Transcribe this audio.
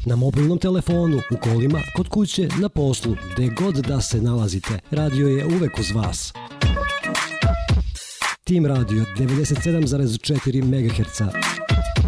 Na mobilnom telefonu, u kolima, kod kuće, na poslu, gde god da se nalazite, radio je uvek uz vas. Tim Radio 97,4 MHz.